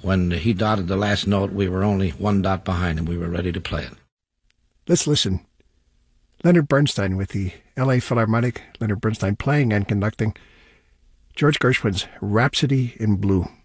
When he dotted the last note, we were only one dot behind him. We were ready to play it. Let's listen. Leonard Bernstein with the L.A. Philharmonic, Leonard Bernstein playing and conducting George Gershwin's Rhapsody in Blue.